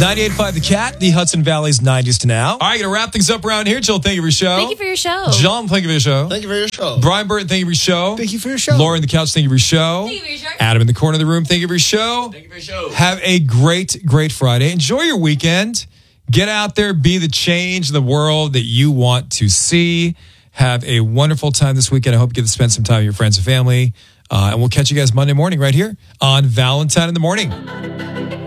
98.5 The Cat, the Hudson Valley's 90s to now. All right, going to wrap things up around here. Jill, thank you for your show. Thank you for your show. John, thank you for your show. Thank you for your show. Brian Burton, thank you for your show. Thank you for your show. Laura in the couch, thank you for your show. Thank you for your show. Adam in the corner of the room, thank you for your show. Thank you for your show. Have a great, great Friday. Enjoy your weekend. Get out there, be the change in the world that you want to see. Have a wonderful time this weekend. I hope you get to spend some time with your friends and family. And we'll catch you guys Monday morning right here on Valentine in the Morning.